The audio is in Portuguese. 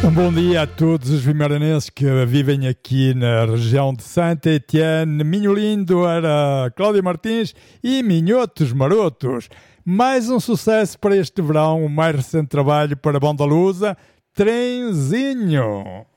Um bom dia a todos os vimaranenses que vivem aqui na região de Saint-Étienne. Minho lindo era Cláudia Martins e Minhotos Marotos. Mais um sucesso para este verão, o mais recente trabalho para a banda lusa, Trenzinho.